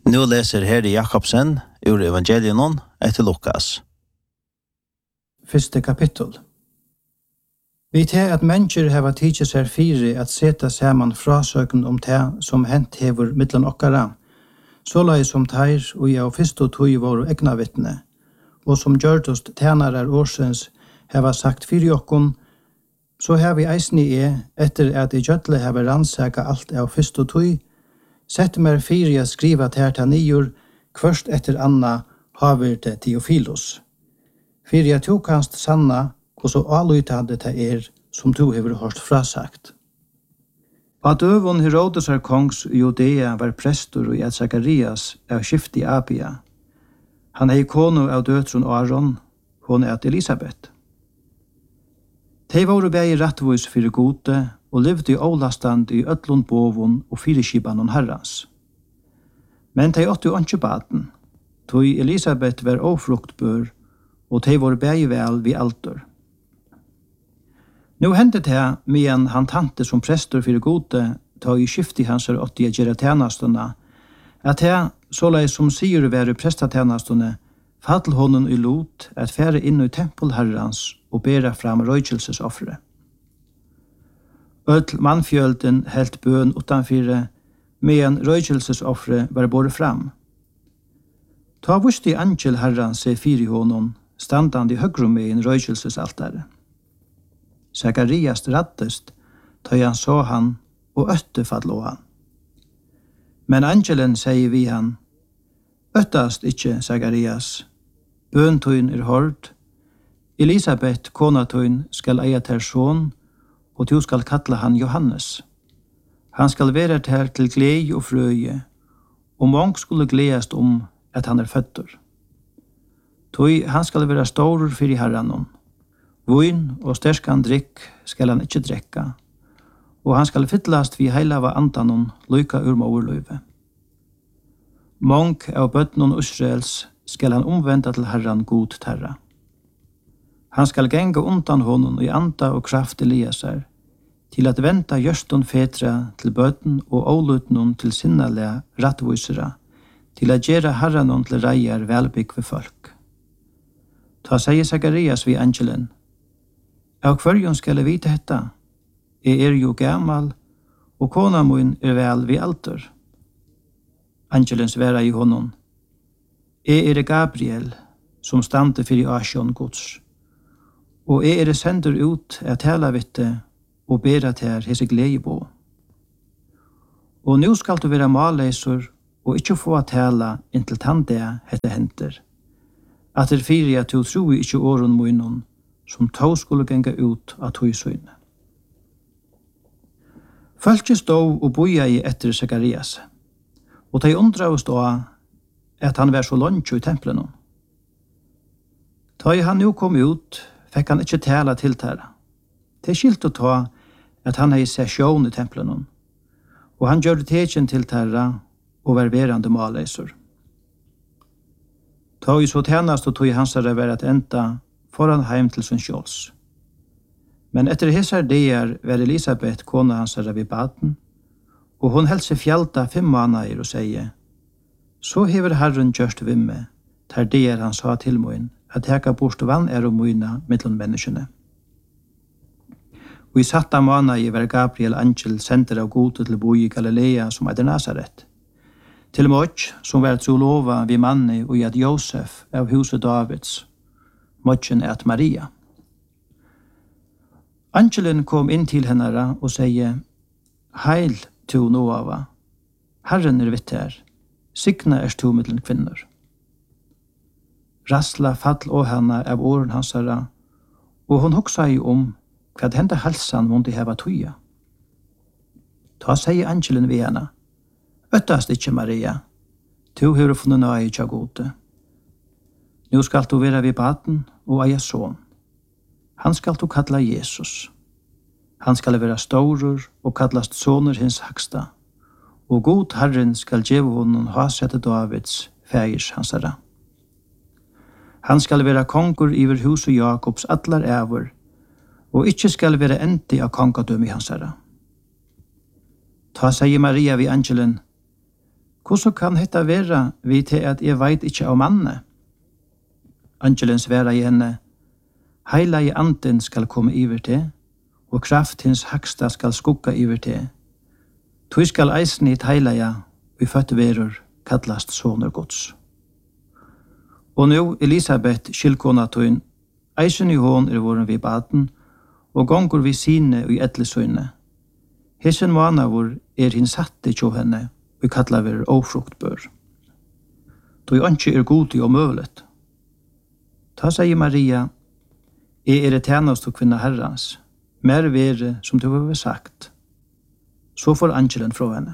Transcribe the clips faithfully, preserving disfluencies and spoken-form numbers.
Nu läser Heri Jakobsen ur Evangelion etter Lukas. Fyrste kapittel. Vi tar at mennesker hava tidsi seg fire at seta saman frasøken om det som hent hever mittlen okkara, såleis som teir og jeg fyrst og tog våre egna vittne, og som gjørtost tænarar årsens hava sagt fire okkon, så har vi eisen i e, etter at i gjøtle hava rannsaka alt av fyrst og tog, sett mer fire jeg skriva ter ta nior, kvørst etter anna haver til Teofilos. Fire jeg tog kanst sanna, og så allytande det er som du hever hørt frasagt. At døvun Herodes er kongs i Judea var prestor i at Zakarias av skift i Abia. Han er konu av døtrun Aron, hon er at Elisabeth. De var begge rettvis fyrir gode, og levde i avlastand i ötlund bovun og fyrirskipanon herrans. Men de åtte jo ikke baden, tog Elisabeth var ofruktbør, og de var begge vel vid alder. Nå hendte det, medan han tante som prestor fyrir gode, tog i skifti hans er åtte i gjerra tjenestene, at det, såleis som sier være prestatjenestene, fattel honom i lot at fære inn i tempelherrans og bæra fram røykelsesoffre. Øtl mannfjølden helt bøn utanfyre, medan røykelsesoffre var båret fram. Ta vusti angel herran seg fyri honom, standande i høgrummein røykelsesaltare. Zakarias rattest, ta han så han, og øtte fadlå han. Men angelen sier vi han, øttast ikkje, Zakarias, bøntøyn er hård, Elisabeth, konatøyn, skal eia ter son, og du skal kalla han Johannes. Han skal være ter til glede og frøye, og mång skulle gledast om at han er føtter. Tøy han skal være stor fyrir herranon. Vøyn og sterskan drikk skal han ikkje drekka, og han skal fyllast vi heilava andanon lyka ur moverløyve. Mång av bøtnon Israels skal han omvenda til herran god terra. Han skal genga undan honom i anda og kraft Eliasar, til at venta gjørston fetra til bøten og ålutnon til sinnalea rattvusera, til at gjera herranon til reier velbygg ved folk. Ta sier Zakarias vi angelen, av hverjon skal jeg vite hetta, jeg er jo gammal, og kona mun er vel vi alter. Angelen sværa i honom, jeg er Gabriel, som stande fyrir Asjon Guds, og jeg er sender ut av tala vitte og bera til hese glede på. Og nå skal du være malleisor og ikke få a tala inntil tande hette henter, at er fyrir at du tro ikke åren munnen som tog skulle genga ut av tøysøyne. Fölkje stod og boja i etter Zakarias, og de undra å stå at han var så lunch i tempelen. Da han nå kom ut, fikk han ikke tala til tæra. Det skilt å ta at han hei sesjon i tempelen, og han gjør tegjen til tæra og var verande malleisor. Ta i så tjenast og tog hans er vært enda foran heim til sin skjåls. Men etter hesar deir var Elisabeth kona hans er vid baden, og hon helse fjalta fem månader og sier, så hever Herren gjørst vimme, ter deir han sa til moin, at heka bort vann er og moina mittlom menneskene. Og i satta månader var Gabriel angel sender av gode til bo i Galilea som er Nazaret. Til Motj, som var trolova vid manni og at Josef av huset Davids, Motjen er at Maria. Angelen kom inn til hennara og sier, heil to Noava, Herren er vitt her, signa er to mittlen kvinner. Rassla fall å henne av åren hansara, og hon hoksa i om hva henda halsan måtte heva tuja. Ta sier angelen ved henne, øttast ikkje Maria, to har funnet nøye tja gode. Nå skal du være vid baden og eie son. Han skal du kalla Jesus. Han skal være storur og kallast soner hins haksta, og god Herren skal gjeve honom hasete Davids, fægers hansara. Han skal være kongur iver hus og Jakobs allar æver, og ikkje skal være endi av kongadøm i hansara. Ta sier Maria vid angelen, Hvordan kan dette være vi til at jeg vet ikke av manne? Angelen sværa i henne, heila i anden skal komme iver til, og kraft hins haksta skal skugga iver til. Tui skal eisen hit heila ja, vi føtte verur, kallast sonur gods. Og nu Elisabeth, skilkona tuin, eisen i hån er våren vi baden, og gongur vi sine og i etlesøyne. Hesen manavur er hin satte tjo henne, vi kallar ver ofruktbør. Tui ønske er godi og møvlet. Ta sier Maria, jeg er et tjenest og kvinna herrans, mer vere som du har sagt. Så får angelen fra henne.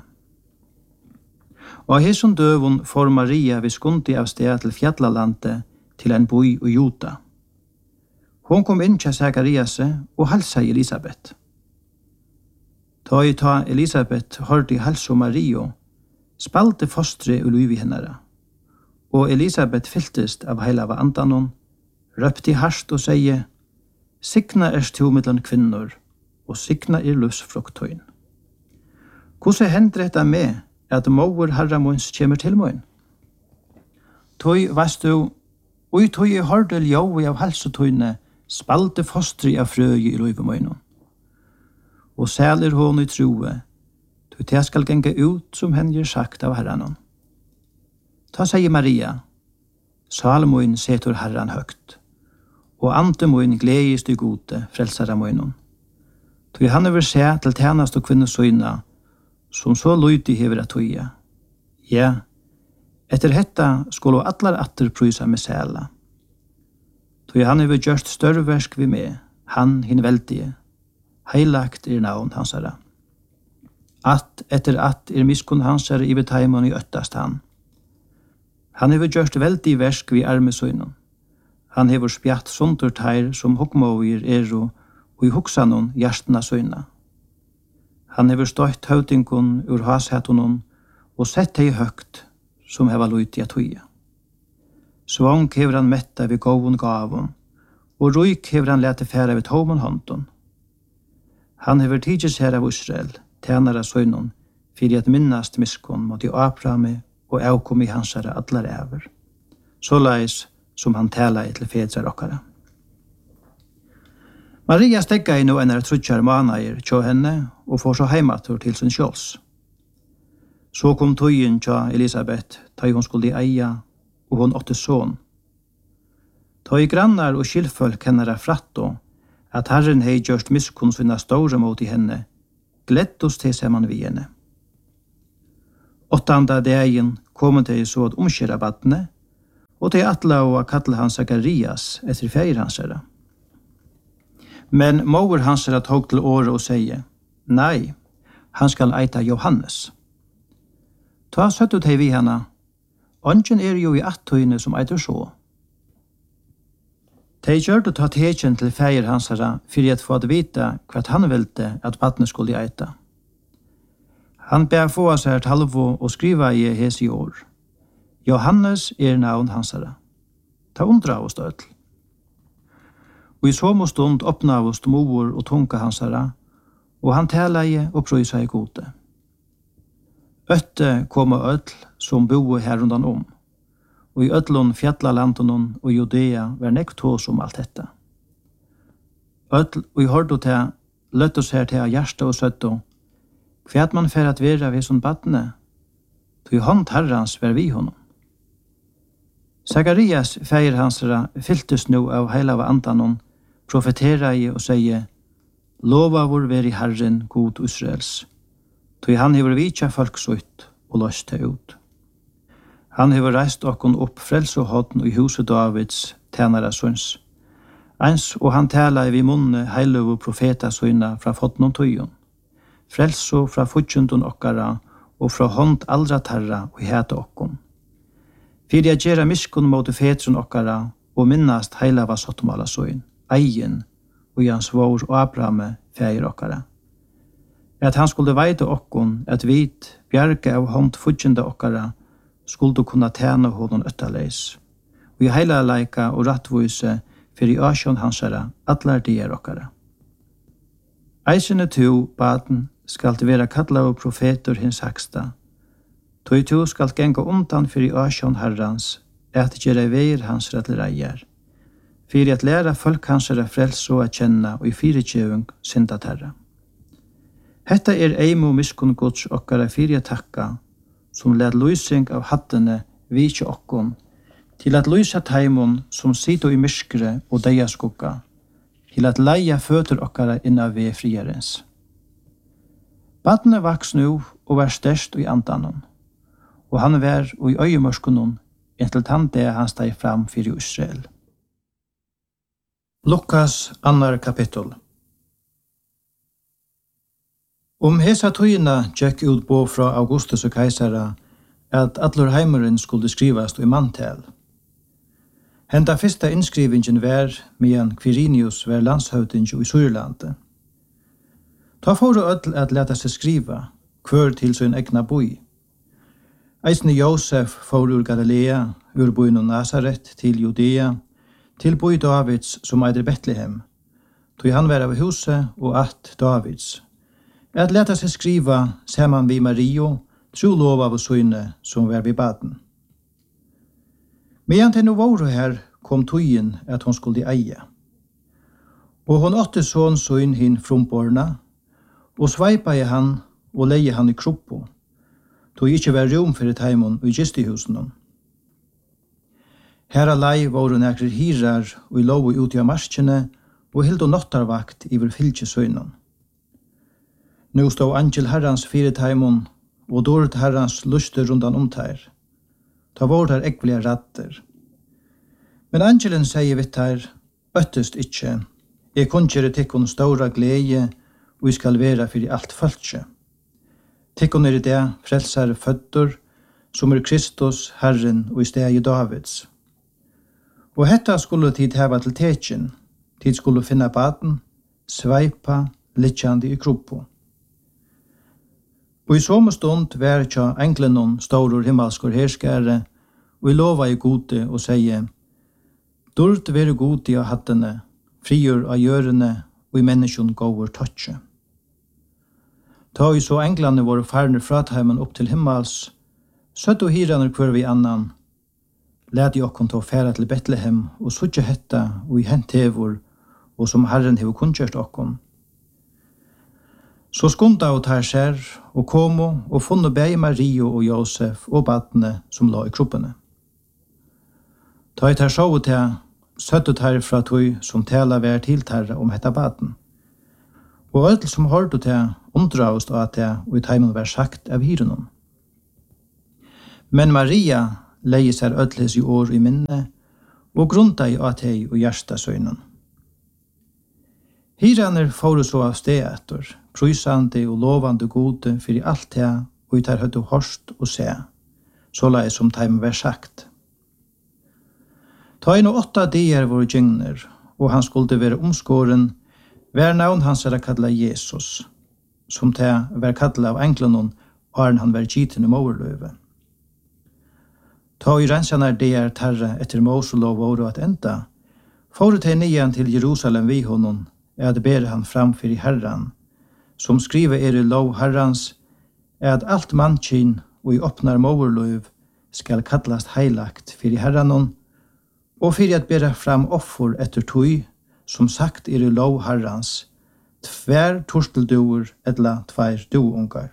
Og hesson døvun får Maria vi skundi av sted til fjallalandet til en boi og Jota. Hon kom inn til Zakariase og halsa i Elisabeth. Ta i ta Elisabeth hørte i halso Mario, spalte fostre og luiv i hennara. Og Elisabeth fylltest av heila av andanon, røpte i harst og sier, «Signa er to mellom kvinnor, og signa er lusfrukttøyn. Hvordan hender dette med at mover herramåns kommer til mån? Tøy, veist du, og i tøy er hordel jau av halsotøyne, spalte fostri av frøy i løyvemånen. Og sæler hon i troe, tøy te skal genge ut som hen gjør sagt av herranon. Ta sier Maria, Salmoen setur herran høgt, og antemoen gledest i gode frelsaramoen. Tøy han over se til tjenest og kvinnesøyna, som så lydde hever at tøya. Ja, etter hetta skulle atlar atter prysa med sæla. Tøy han over gjørst større versk vi med, han hin veldige. Heilagt er navn hansara. At etter at er miskun hansara i betaimon i øttast han. Han hever gjørst veldig versk vi armesøynon. Han hever spjatt sundur teir som hokmåvir eru og i hoksanon hjertena søyna. Han hever støtt høvdingon ur hashetonon og sett teg høgt som hever luit i atøya. Svang hever han metta vi gåvun gavun, og ruik hever han lete færa vi tomun håndon. Han hever tidsis her av Israel, tænara søynon, fyrir at minnast miskon mot i Abraham og avkom i hansara allar æver. Så leis som han tala i til fedrar okkara. Maria stegga i nu enn er trutjar manair tjå henne og får så heimatur til sin sjåls. Så kom tøyen tjå Elisabeth, ta hon skulle eia, og hon åtte son. Ta i grannar og skilfølk hennara fratto, at herren hei gjørst miskunn sinna store mot i henne, gleddos til seman vi henne. Åttanda dagen kom til så at omskjera badne, og til atla og kalla han Zakarias etter feir hansara. Men mover hansara tog til året og sier, nei, han skal eita Johannes. Ta søttu teg vi hana, ongen er jo i attøyne som eitur så. Teg gjør det ta tegjen til feir hansara fyrir at få at vita kvart han velte at badne skulle eita. Han ber få seg et halvo og skriva i hes i år. Johannes er navn hansara. Ta undra av oss dødl. Og i somo stund åpna av oss mover og tunga hansara, og han tala i og prøysa i gode. Øtte koma ødl som boe her undan om, og i ødlon fjallalandonon og Judea var nekt hos om alt detta. Ødl og i hårdo til løtt oss her til hjärsta og søtto, kvært man fer at vera ved som badne, tog hånd herrans ver vi honom. Zakarias, feir hansara, fylltes nu av heila av andanon, profetera i og sier, lova vår veri herren god Israels, tog han hever vitja folk sutt og løst det ut. Han hever reist okkon opp frels og hodn i huset Davids, tænara søns. Eins og han tala i vi munne heiløv profeta søyna fra fotnon tøyon, frelso fra futjundun okkara og fra hånd aldra tarra og heta okkon. Fyrir jeg gjerra miskun mot fetron okkara og minnast heila var sottomala søyn, eien og Jans vår og Abrahame feir okkara. At han skulle veide okkon at vit bjerga av hånd futjunda okkara skulle kunna tæna honom øttaleis. Og i heila leika og rattvise fyrir asjon hansara allar dier okkara. Eisene to baden skal det være kalla av profeter hins haksta. Tøy tu skal genga undan fyrir asjon herrans, at gjere veir hans rettlereier, fyrir at læra folk hans er frelso a kjenna og i fyrirtjevung synda terra. Hetta er eimu miskun gods okkara fyrir takka, som let lysing av hattene vitje okkon, til at lysa taimon som sito i myskre og deia skugga, til at leia føtur okkara inna ve friarens. Badne vaks nu og var størst i andanon, og han var i øyemørskunon inntil tann det han steg fram fyrir Israel. Lukas annar kapittel. Om hesa tøyina tjekk ut på fra Augustus og Kaisara at allur heimeren skulle skrivast i mantel. Henda fyrsta innskrivingen var medan Quirinius var landshøvding i Sørlandet. Ta for ødel at leta seg skriva, kvør til sin egna boi. Eisne Josef for ur Galilea, ur boin og Nazaret til Judea, til boi Davids som eider Betlehem, tog han var av huset og at Davids. At leta seg skriva saman vi Mario, tro lov av søyne som var vid baden. Medan til no vore her kom tøyen at hon skulle eie. Og hon åtte sån søyn hin frumborna, og sveipa i han og leie han i kroppo, tog ikkje var rom for et heimon og i gistehusen. Her alai vore nekrir hirar og i lov ut i marskjene og hildo nottarvakt iver fylkjesøynen. Nå stod angel herrans fire heimon og dåret herrans luster rundan omtær. Ta vore der ekvelige ratter. Men angelen sier vitt her, øttest ikkje, jeg kunnkjere tikkun stora glede og jeg skal være fyrir alt fölkje. Tikkun er i det frelsare fødder, som er Kristus, Herren og i stegi Davids. Og hetta skulle tid heva til tekjen, tid skulle finna baden, sveipa, litjandi i kroppo. Og i somme stund vær tja englenon staurur himmelskor herskare, og i lova i gode og seie, Dord vere gode av hattene, frigjør av gjørene, og i menneskjon gåur tøtje. Ta i så englene våre farne fratheimen opp til himmels, søtt og hiraner kvar vi annan, led i okkon til å færa til Betlehem, og suttje hetta, og i hent hevor, og som Herren hever kunnkjørt okkon. Så skunda og tar skjer, og komo, og funno bei Mario og Josef, og badne som la i kroppene. Ta i tar sjå til, søttet her fra tog som tala vær til tarra om hetta baden. Og ødel som hørte til undravst av det og i teimen vær sagt av hyrenom. Men Maria leie seg ødles i år i minne og grunta i at hei og hjärsta søgnen. Hyraner får så av sted etter, prysande og lovande gode for i alt det og i tar høyde hørst og se, så la som teimen vær sagt. Ta inn og åtta dier våre gyngner, og han skulle være omskåren, vær navn hans er kalla Jesus, som ta vær kalla av englenon, og han vær giten i moverløve. Ta i rensanar dier terre etter Moselov våre at enda, får til nian til Jerusalem vi honom, at ber han framfyr i Herran, som skriver er i lov Herrans, at alt mannkinn og i åpnar moverløv skal kallast heilagt fyr i Herranon, og fyrir at bera fram offer etter tøy, som sagt er i lov Herrans, tver torstelduer etla tver duungar.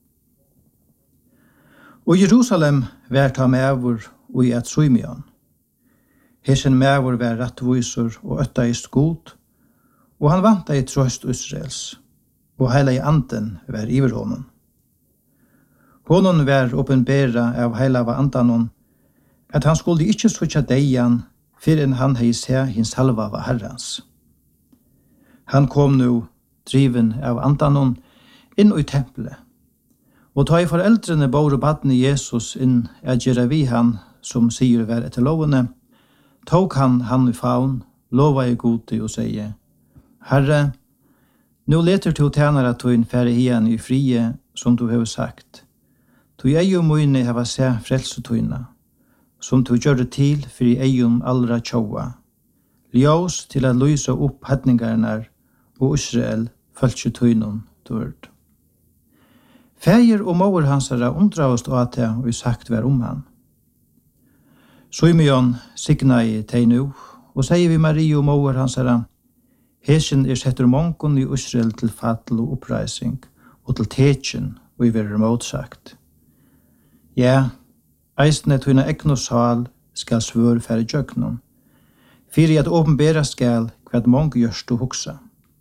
Og Jerusalem vær ta mevor og i et Symion. Hesen mevor vær rattvisor og øttaist god, og han vanta i trøst Israels, og heila i anden vær iver honom. Honom vær oppenbera av heila av andanon, at han skulle ikkje suttja deian, fyrir enn han hei se hins halva av Herrans. Han kom nu, driven av andanon, inn i tempelet, og ta i foreldrene bor badne Jesus inn at gjøre vi han, som sier vær etter lovene, tok han han i faun, lova i gode og sier, Herre, nu leter to tjenere to inn færre hien i frie, som du har sagt. To jeg jo møyne hava se frelsetøyna, som du gjør det til for i eium allra tjoa. Ljós til at lysa opp hedningarnar og Israel følge tøynum dørd. Fægir og mor hansara undravast av det og sagt vær om han. Simeon signai tei nu, og sier vi Marie og mor hansara, hesen er setter mongon i Israel til fall og oppreising, og til tekjen, og i verer motsagt. Ja, eisne tøyna ekno sal skal svør færre djøknon, fyrir at åpenbæra skal hva mong gjørst og hoksa.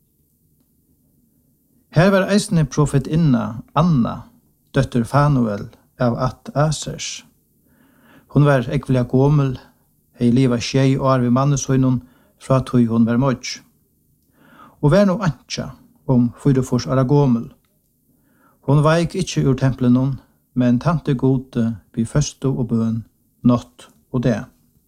Her var eisne profetinna Anna, døtter Fanuel av at Asers. Hun var ekvelia gommel, hei liva tjei år ved manneshøynon fra tøy hun var mødj. Og var no antja om fyrefors ara gommel. Hun veik ikkje ur templenon, men tante gode vi første og bøn, nått og det.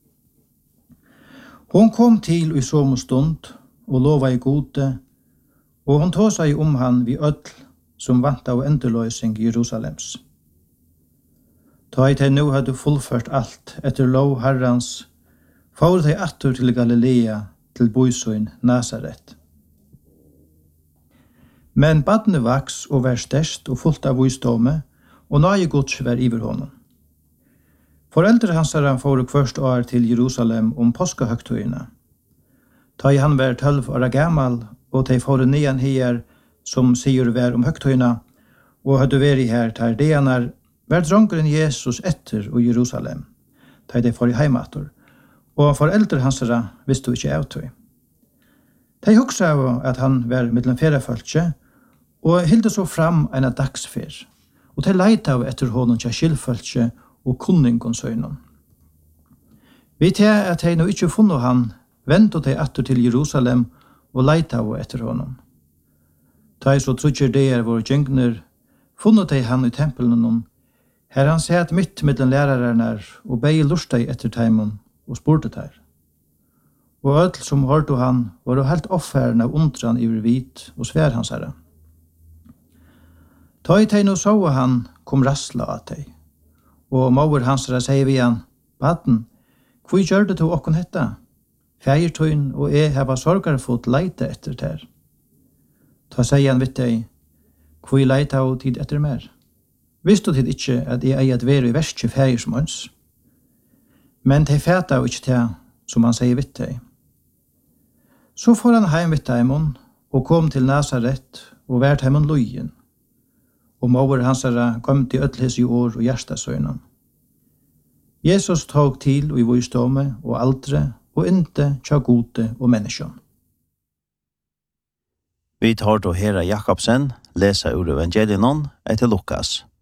Hon kom til i sommerstund og lova i gode, og hon tog seg om han vi ødl som vant av endeløysing i Jerusalems. Ta i teg nu hadde fullført alt etter lov herrans, for teg atter til Galilea til boisøyn Nazaret. Men badne vaks og var størst og fullt av visdomme, og nøye gods var iver honom. Foreldre hansara får først år til Jerusalem om påskahøgtøyene. Ta i han var tølv år gammal, og de får nian her som sier vær om høgtøyene, og hadde vært her til deanar, var drongeren Jesus etter i Jerusalem, ta de får i heimator, og foreldre hansara visste ikke av tøy. De hoksa av at han var mellom feriefølge, og hilde så fram en dagsfer, og de leita av etter honom til skilfølge og kunningon. Vi tar at de nå ikke funnet han, ventet de atter til Jerusalem og leita av etter honom. Ta så trutjer det er våre gjengner, funnet de han i tempelen, her han sett mitt mellom lærerne og bei lusteg etter teimen og spurte der. Og ødel som hørte han var helt offeren av undran i hvit og svær hans herre. Ta i tegn og så han kom rassla av teg. Og mauer hans herre sier vi han, Baden, hvor gjør det til okken hetta? Fægertøyn og jeg hava sorgarfot leite etter ter. Ta sier han vidt deg, hvor leite av tid etter mer? Visste tid ikke at jeg eier at være i verste fæger som øns. Men de fæta av ikke til som han sier vidt deg. Så får han heim vidt heimon og kom til Nazaret og vært heimon løyen. Og mauer hans herre kom til ødles i år og hjertasøgnen. Jesus tog til og i visdomme og aldre og inte tja gode og menneskjøn. Vi tar til Hera Jakobsen, lesa ur evangelion etter Lukas.